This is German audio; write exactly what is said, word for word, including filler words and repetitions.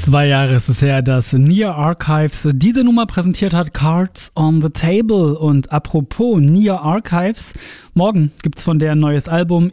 Zwei Jahre ist es her, dass Nia Archives diese Nummer präsentiert hat, Cards on the Table. Und apropos Nia Archives, morgen gibt's von der ein neues Album.